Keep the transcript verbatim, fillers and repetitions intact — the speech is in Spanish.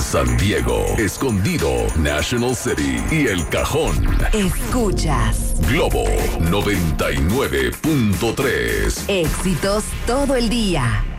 San Diego, Escondido, National City y El Cajón. Escuchas Globo noventa y nueve punto tres. Éxitos todo el día.